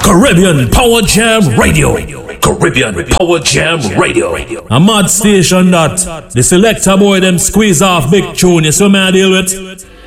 Caribbean Power Jam Radio. Caribbean Power Jam Radio. A mad station that the selector boy them squeeze off big tune. You see what I deal with?